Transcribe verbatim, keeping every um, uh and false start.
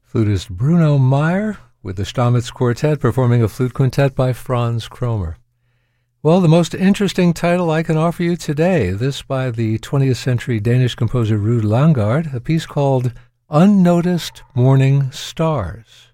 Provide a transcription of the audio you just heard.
Flutist Bruno Meyer with the Stamitz Quartet performing a flute quintet by Franz Kromer. Well, the most interesting title I can offer you today, this by the twentieth century Danish composer Rued Langgaard, a piece called Unnoticed Morning Stars.